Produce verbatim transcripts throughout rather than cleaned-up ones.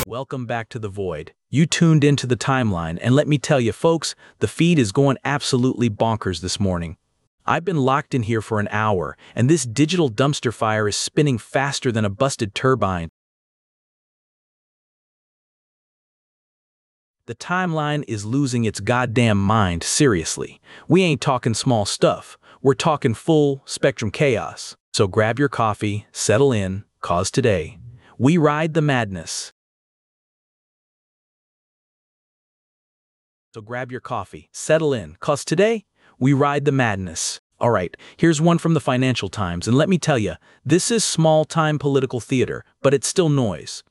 Welcome back to The Void. You tuned into the timeline, and let me tell you, folks, the feed is going absolutely bonkers this morning. I've been locked in here for an hour, and this digital dumpster fire is spinning faster than a busted turbine. The timeline is losing its goddamn mind, seriously. We ain't talking small stuff. We're talking full spectrum chaos. So grab your coffee, settle in, cause today, we ride the madness. So grab your coffee, settle in, cause today, we ride the madness. All right, here's one from the Financial Times, and let me tell you, this is small-time political theater, but it's still noise.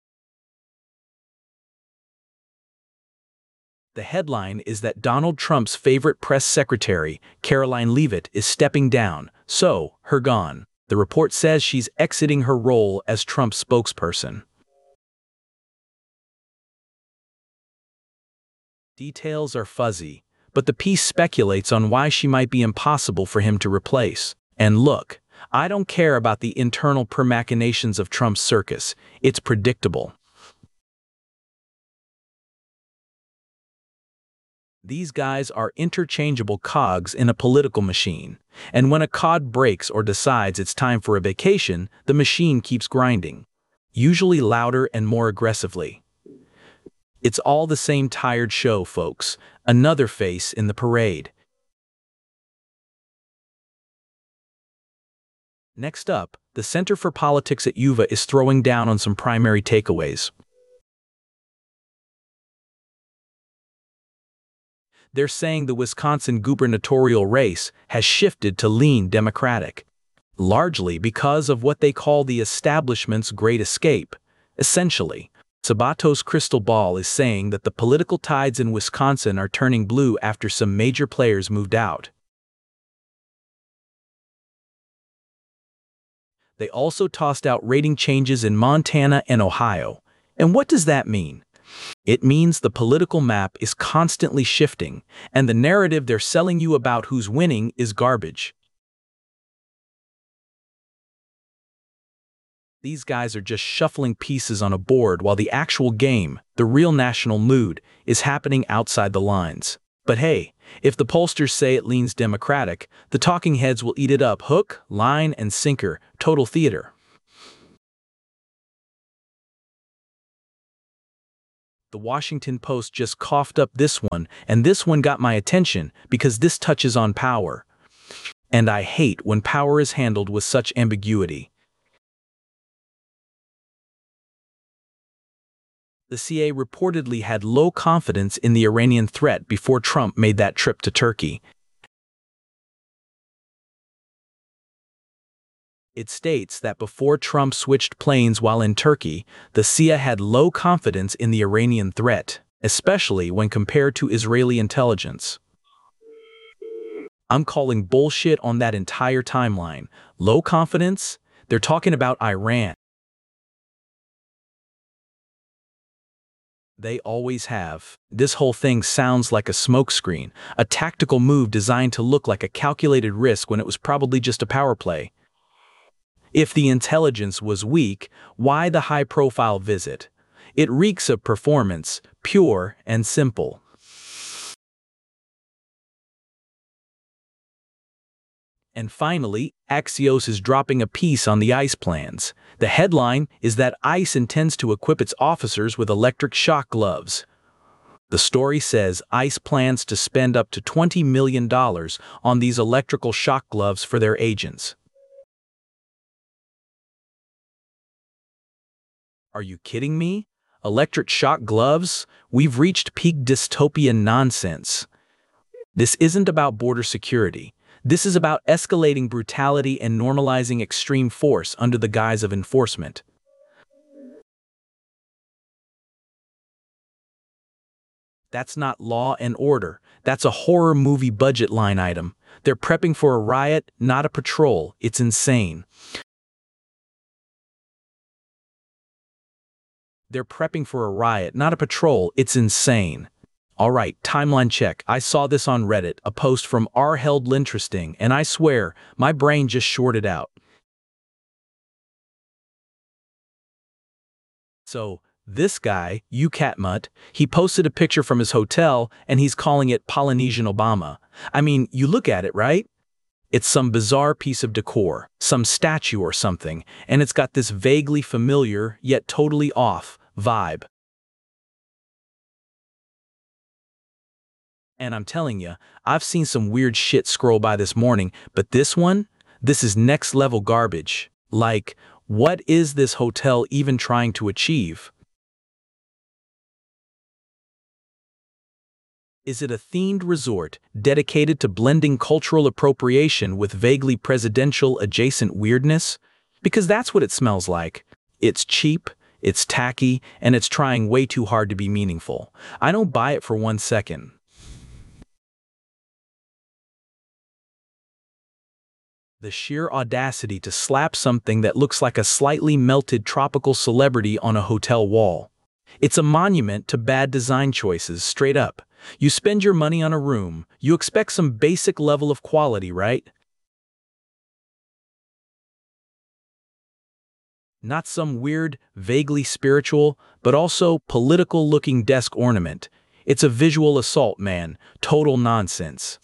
The headline is that Donald Trump's favorite press secretary, Caroline Leavitt, is stepping down, so, her gone. The report says she's exiting her role as Trump's spokesperson. Details are fuzzy, but the piece speculates on why she might be impossible for him to replace. And look, I don't care about the internal machinations of Trump's circus. It's predictable. These guys are interchangeable cogs in a political machine, and when a cog breaks or decides it's time for a vacation, the machine keeps grinding, usually louder and more aggressively. It's all the same tired show, folks, another face in the parade. Next up, the Center for Politics at U V A is throwing down on some primary takeaways. They're saying the Wisconsin gubernatorial race has shifted to lean Democratic, largely because of what they call the establishment's great escape. Essentially, Sabato's crystal ball is saying that the political tides in Wisconsin are turning blue after some major players moved out. They also tossed out rating changes in Montana and Ohio. And what does that mean? It means the political map is constantly shifting, and the narrative they're selling you about who's winning is garbage. These guys are just shuffling pieces on a board while the actual game, the real national mood, is happening outside the lines. But hey, if the pollsters say it leans Democratic, the talking heads will eat it up hook, line, and sinker, total theater. The Washington Post just coughed up this one, and this one got my attention because this touches on power. And I hate when power is handled with such ambiguity. The C I A reportedly had low confidence in the Iranian threat before Trump made that trip to Turkey. It states that before Trump switched planes while in Turkey, the C I A had low confidence in the Iranian threat, especially when compared to Israeli intelligence. I'm calling bullshit on that entire timeline. Low confidence? They're talking about Iran. They always have. This whole thing sounds like a smokescreen, a tactical move designed to look like a calculated risk when it was probably just a power play. If the intelligence was weak, why the high-profile visit? It reeks of performance, pure and simple. And finally, Axios is dropping a piece on the ICE plans. The headline is that ICE intends to equip its officers with electric shock gloves. The story says ICE plans to spend up to twenty million dollars on these electrical shock gloves for their agents. Are you kidding me? Electric shock gloves? We've reached peak dystopian nonsense. This isn't about border security. This is about escalating brutality and normalizing extreme force under the guise of enforcement. That's not law and order. That's a horror movie budget line item. They're prepping for a riot, not a patrol. It's insane. They're prepping for a riot, not a patrol. It's insane. All right, timeline check. I saw this on Reddit, a post from R. Held Linteresting, and I swear, my brain just shorted out. So, This guy, UCatMut, he posted a picture from his hotel and he's calling it Polynesian Obama. I mean, you look at it, right? It's some bizarre piece of decor, some statue or something, and it's got this vaguely familiar, yet totally off, vibe. And I'm telling you, I've seen some weird shit scroll by this morning, but this one, this is next level garbage. Like, what is this hotel even trying to achieve? Is it a themed resort dedicated to blending cultural appropriation with vaguely presidential adjacent weirdness? Because that's what it smells like. It's cheap, it's tacky, and it's trying way too hard to be meaningful. I don't buy it for one second. The sheer audacity to slap something that looks like a slightly melted tropical celebrity on a hotel wall. It's a monument to bad design choices, straight up. You spend your money on a room, you expect some basic level of quality, right? Not some weird, vaguely spiritual, but also political-looking desk ornament. It's a visual assault, man. Total nonsense.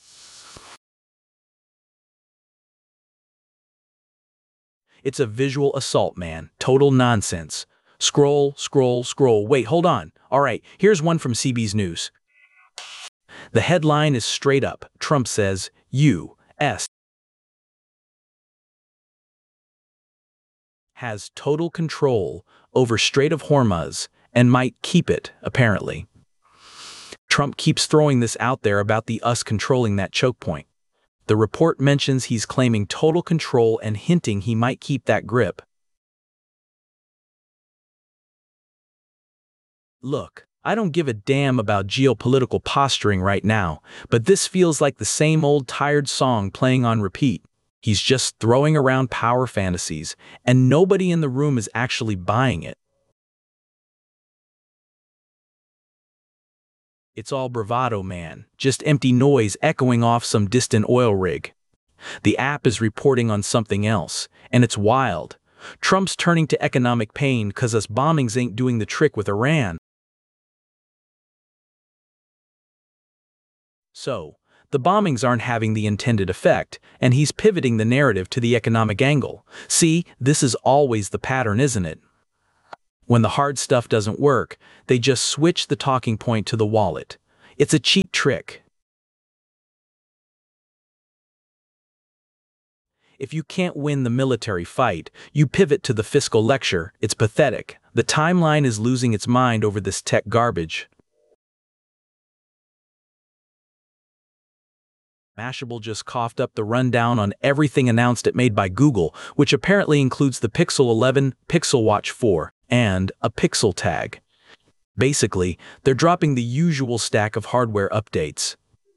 It's a visual assault, man. Total nonsense. Scroll, scroll, scroll. Wait, hold on. All right, here's one from C B's News. The headline is straight up. Trump says, U S has total control over Strait of Hormuz and might keep it, apparently. Trump keeps throwing this out there about the U S controlling that choke point. The report mentions he's claiming total control and hinting he might keep that grip. Look, I don't give a damn about geopolitical posturing right now, but this feels like the same old tired song playing on repeat. He's just throwing around power fantasies, and nobody in the room is actually buying it. It's all bravado, man, just empty noise echoing off some distant oil rig. The app is reporting on something else, and it's wild. Trump's turning to economic pain 'cause us bombings ain't doing the trick with Iran. So, the bombings aren't having the intended effect, and he's pivoting the narrative to the economic angle. See, this is always the pattern, isn't it? When the hard stuff doesn't work, they just switch the talking point to the wallet. It's a cheap trick. If you can't win the military fight, you pivot to the fiscal lecture. It's pathetic. The timeline is losing its mind over this tech garbage. Mashable just coughed up the rundown on everything announced it made by Google, which apparently includes the Pixel eleven, Pixel Watch four, and a Pixel tag. Basically, they're dropping the usual stack of hardware updates.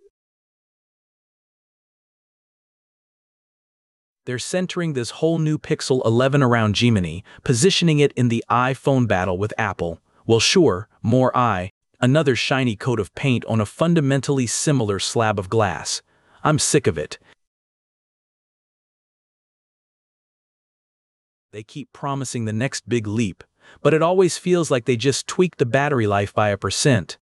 They're centering this whole new Pixel eleven around Gemini, positioning it in the iPhone battle with Apple. Well, sure, more i, another shiny coat of paint on a fundamentally similar slab of glass. I'm sick of it. They keep promising the next big leap, but it always feels like they just tweaked the battery life by a percent.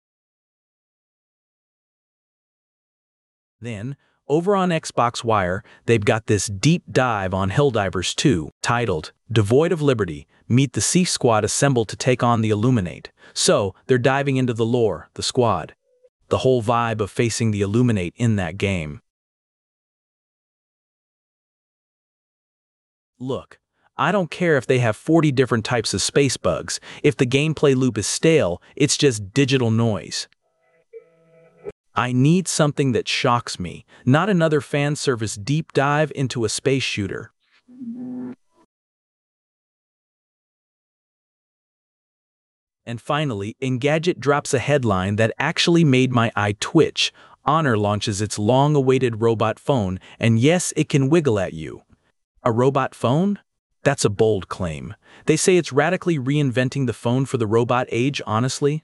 Then, over on Xbox Wire, they've got this deep dive on Helldivers two, titled, Devoid of Liberty, Meet the Thief Squad Assembled to Take on the Illuminate. So, they're diving into the lore, the squad. The whole vibe of facing the Illuminate in that game. Look, I don't care if they have forty different types of space bugs. If the gameplay loop is stale, it's just digital noise. I need something that shocks me, not another fan service deep dive into a space shooter. And finally, Engadget drops a headline that actually made my eye twitch. Honor launches its long-awaited robot phone, and yes, it can wiggle at you. A robot phone? That's a bold claim. They say it's radically reinventing the phone for the robot age, honestly.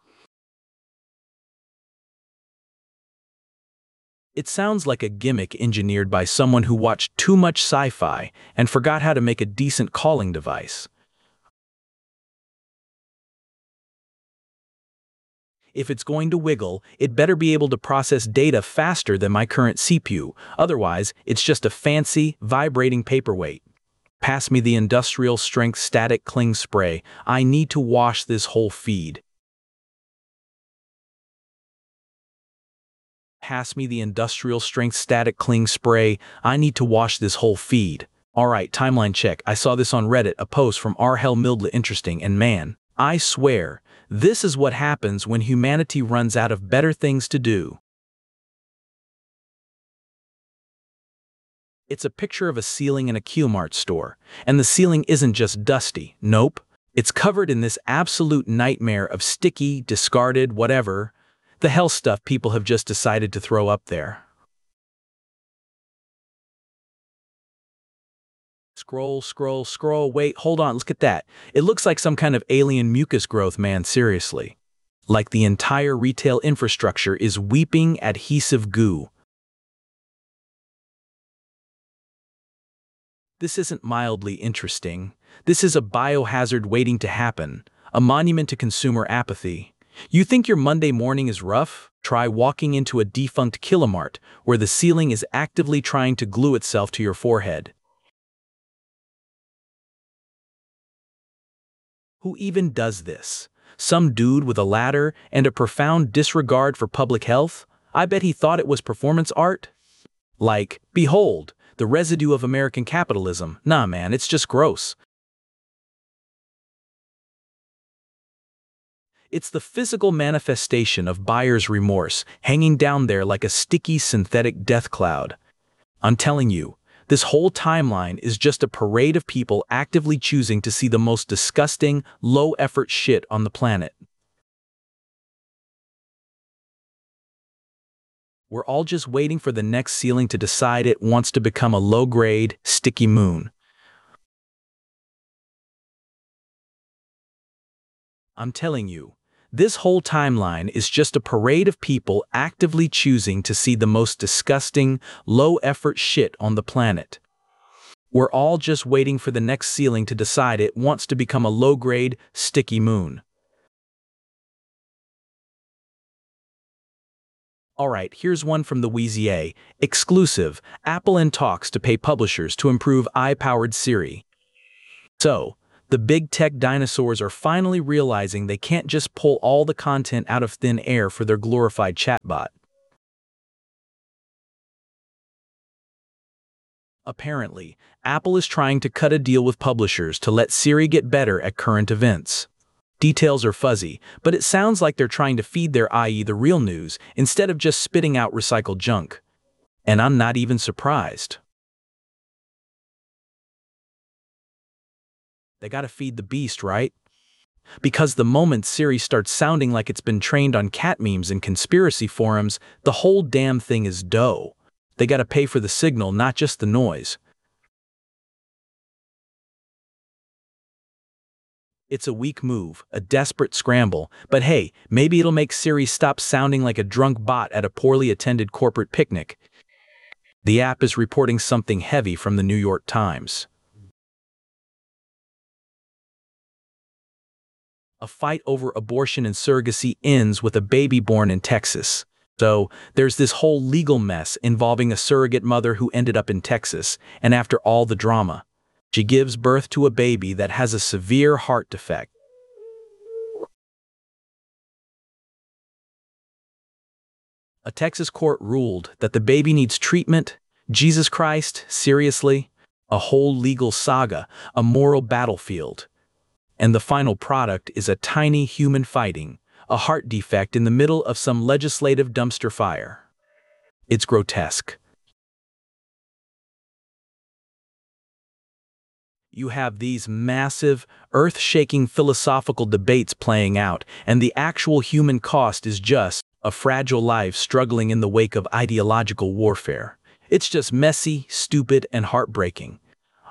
It sounds like a gimmick engineered by someone who watched too much sci-fi and forgot how to make a decent calling device. If it's going to wiggle, it better be able to process data faster than my current C P U, otherwise it's just a fancy, vibrating paperweight. Pass me the industrial strength static cling spray. I need to wash this whole feed. Pass me the industrial strength static cling spray. I need to wash this whole feed. Alright, timeline check. I saw this on Reddit, a post from R. Hell Mildla interesting, and man, I swear, this is what happens when humanity runs out of better things to do. It's a picture of a ceiling in a Q-Mart store, and the ceiling isn't just dusty, nope. It's covered in this absolute nightmare of sticky, discarded, whatever, the hell stuff people have just decided to throw up there. Scroll, scroll, scroll, wait, hold on, look at that. It looks like some kind of alien mucus growth, man, seriously. Like the entire retail infrastructure is weeping adhesive goo. This isn't mildly interesting. This is a biohazard waiting to happen, a monument to consumer apathy. You think your Monday morning is rough? Try walking into a defunct Kilomart, where the ceiling is actively trying to glue itself to your forehead. Who even does this? Some dude with a ladder and a profound disregard for public health? I bet he thought it was performance art. Like, behold, the residue of American capitalism. Nah, man, it's just gross. It's the physical manifestation of buyer's remorse, hanging down there like a sticky synthetic death cloud. I'm telling you, this whole timeline is just a parade of people actively choosing to see the most disgusting, low-effort shit on the planet. We're all just waiting for the next ceiling to decide it wants to become a low-grade, sticky moon. I'm telling you, this whole timeline is just a parade of people actively choosing to see the most disgusting, low-effort shit on the planet. We're all just waiting for the next ceiling to decide it wants to become a low-grade, sticky moon. Alright, here's one from the Wheezy A. Exclusive, Apple in talks to pay publishers to improve eye-powered Siri. So, the big tech dinosaurs are finally realizing they can't just pull all the content out of thin air for their glorified chatbot. Apparently, Apple is trying to cut a deal with publishers to let Siri get better at current events. Details are fuzzy, but it sounds like they're trying to feed their A I the real news instead of just spitting out recycled junk. And I'm not even surprised. They gotta feed the beast, right? Because the moment Siri starts sounding like it's been trained on cat memes and conspiracy forums, the whole damn thing is dough. They gotta pay for the signal, not just the noise. It's a weak move, a desperate scramble, but hey, maybe it'll make Siri stop sounding like a drunk bot at a poorly attended corporate picnic. The app is reporting something heavy from the New York Times. A fight over abortion and surrogacy ends with a baby born in Texas. So, there's this whole legal mess involving a surrogate mother who ended up in Texas, and after all the drama, she gives birth to a baby that has a severe heart defect. A Texas court ruled that the baby needs treatment. Jesus Christ, seriously? A whole legal saga, a moral battlefield. And the final product is a tiny human fighting a heart defect in the middle of some legislative dumpster fire. It's grotesque. You have these massive, earth-shaking philosophical debates playing out, and the actual human cost is just a fragile life struggling in the wake of ideological warfare. It's just messy, stupid, and heartbreaking.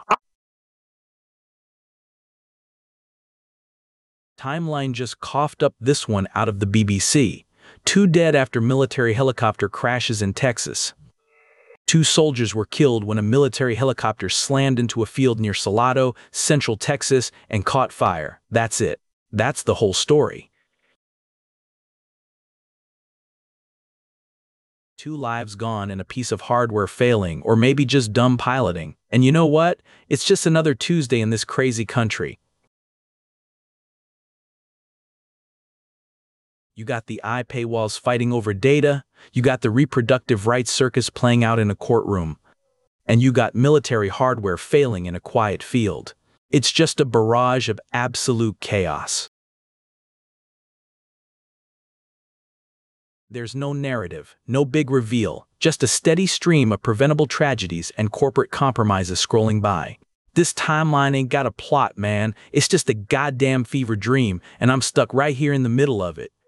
Timeline just coughed up this one out of the B B C. Two dead after military helicopter crashes in Texas. Two soldiers were killed when a military helicopter slammed into a field near Salado, Central Texas, and caught fire. That's it. That's the whole story. Two lives gone and a piece of hardware failing, or maybe just dumb piloting. And you know what? It's just another Tuesday in this crazy country. You got the I paywalls fighting over data, you got the reproductive rights circus playing out in a courtroom, and you got military hardware failing in a quiet field. It's just a barrage of absolute chaos. There's no narrative, no big reveal, just a steady stream of preventable tragedies and corporate compromises scrolling by. This timeline ain't got a plot, man. It's just a goddamn fever dream, and I'm stuck right here in the middle of it.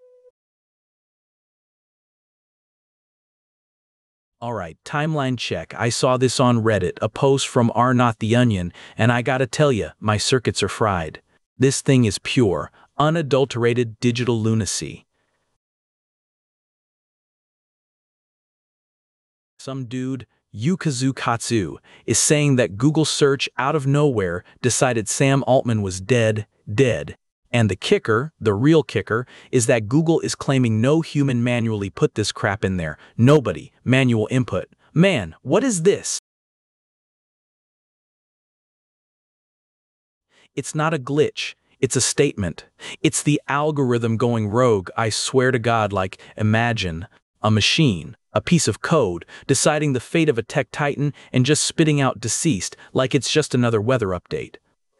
Alright, timeline check. I saw this on Reddit, a post from R Not The Onion, and I gotta tell ya, my circuits are fried. This thing is pure, unadulterated digital lunacy. Some dude, Yukazu Katsu, is saying that Google search out of nowhere decided Sam Altman was dead, dead. And the kicker, the real kicker, is that Google is claiming no human manually put this crap in there. Nobody, manual input. Man, what is this? It's not a glitch. It's a statement. It's the algorithm going rogue, I swear to God, like, imagine a machine, a piece of code, deciding the fate of a tech titan and just spitting out deceased like it's just another weather update.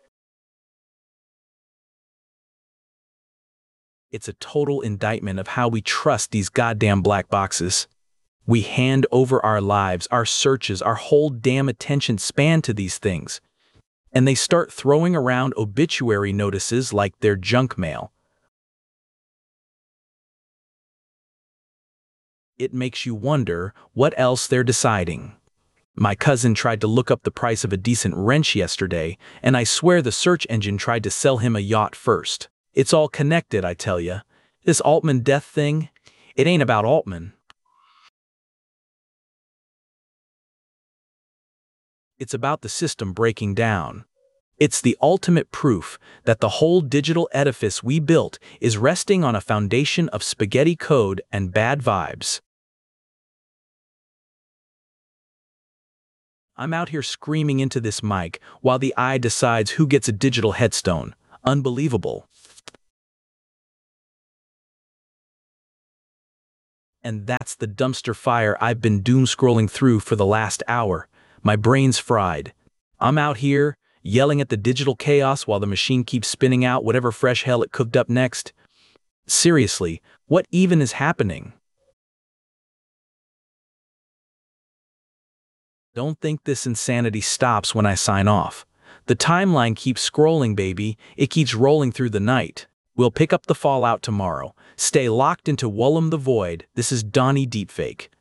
It's a total indictment of how we trust these goddamn black boxes. We hand over our lives, our searches, our whole damn attention span to these things. And they start throwing around obituary notices like they're junk mail. It makes you wonder what else they're deciding. My cousin tried to look up the price of a decent wrench yesterday, and I swear the search engine tried to sell him a yacht first. It's all connected, I tell ya. This Altman death thing, it ain't about Altman. It's about the system breaking down. It's the ultimate proof that the whole digital edifice we built is resting on a foundation of spaghetti code and bad vibes. I'm out here screaming into this mic while the eye decides who gets a digital headstone. Unbelievable. And that's the dumpster fire I've been doom scrolling through for the last hour. My brain's fried. I'm out here, yelling at the digital chaos while the machine keeps spinning out whatever fresh hell it cooked up next. Seriously, what even is happening? Don't think this insanity stops when I sign off. The timeline keeps scrolling, baby. It keeps rolling through the night. We'll pick up the fallout tomorrow. Stay locked into Wollum the Void. This is Donnie Deepfake.